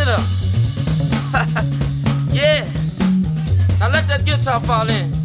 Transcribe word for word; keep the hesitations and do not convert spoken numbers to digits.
it up. Yeah. Now let that guitar fall in.